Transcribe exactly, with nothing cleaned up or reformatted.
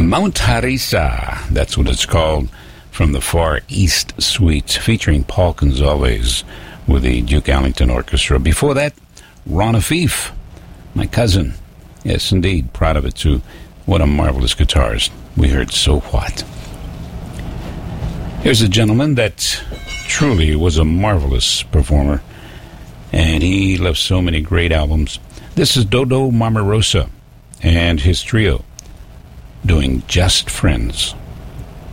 Mount Harissa, that's what it's called, from the Far East Suite, featuring Paul Gonzalez with the Duke Ellington Orchestra. Before that, Ron Afif, my cousin. Yes, indeed, proud of it too. What a marvelous guitarist. We heard So What. Here's a gentleman that truly was a marvelous performer, and he left so many great albums. This is Dodo Marmarosa and his trio doing Just Friends.